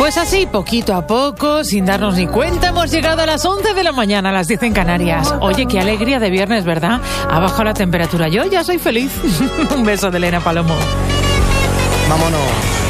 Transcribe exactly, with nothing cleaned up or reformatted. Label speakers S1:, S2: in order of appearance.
S1: Pues así, poquito a poco, sin darnos ni cuenta, hemos llegado a las once de la mañana, a las diez en Canarias. Oye, qué alegría de viernes, ¿verdad? Ha bajado la temperatura. Yo ya soy feliz. Un beso de Elena Palomo.
S2: Vámonos.